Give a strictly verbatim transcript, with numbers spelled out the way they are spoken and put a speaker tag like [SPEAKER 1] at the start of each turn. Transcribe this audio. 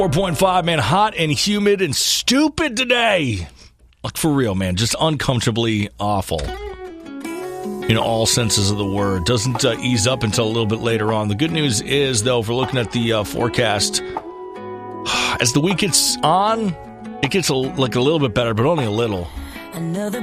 [SPEAKER 1] four point five, man, hot and humid and stupid today. Like, for real, man, just uncomfortably awful. In all senses of the word. Doesn't uh, ease up until a little bit later on. The good news is, though, if we're looking at the uh, forecast, as the week gets on, it gets a, like a little bit better, but only a little. Another